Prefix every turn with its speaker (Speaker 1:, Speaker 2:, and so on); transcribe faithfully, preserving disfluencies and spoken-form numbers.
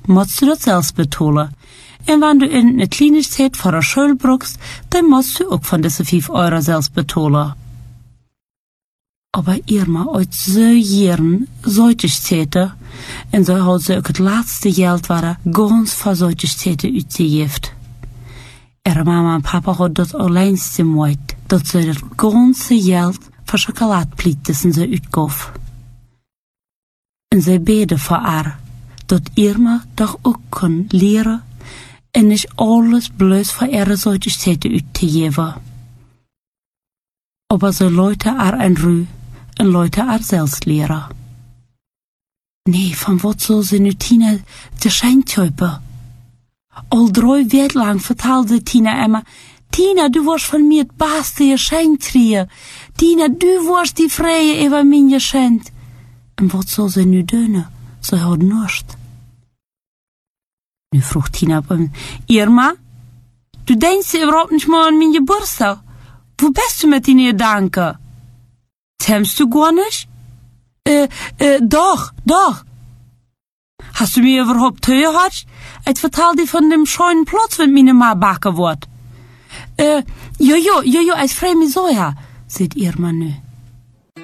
Speaker 1: musst du das selbst betalen. Und wenn du in eine Kleinigkeit vor der Schule brauchst, dann musst du auch von diesen fünf Euro selbst betalen. Aber Irma uit so Jahren Säutigkeiten, und so hat sie auch das letzte Geld war ganz für Säutigkeiten ausgegeben. Ihre Mama und Papa hat das alleinst gemacht, dass sie das ganze Geld für Schokoladeplieten sie ausgab. Und sie beten für ihr, dass Irma doch auch kann lernen und nicht alles bloß für ihre Säutigkeiten auszugeben. Aber so Leute er ein Ruhe und Leute er selbst lehren. Nee, von was soll sie nu Tina de Schein kaufen? Al drei Wert lang vertelde Tina immer, Tina, du warst von mir das beste Geschenk kriegen. Tina, du warst die Freie über mein Geschenk. Und was soll sie nu tun? Sie hat nichts. Nu vroeg Tina op hem, Irma, du denkst überhaupt nicht mal an mein Geburtstag. Wo bist du mit den Gedanken? Temmst du gar nicht? Äh, äh, doch, doch. Hast du mir überhaupt gehört? Ich vertel dir von dem schönen Platz, wenn meine Ma backen wird. Äh, jojo, jojo, ich freu mich so, ja, sagt Irma nu.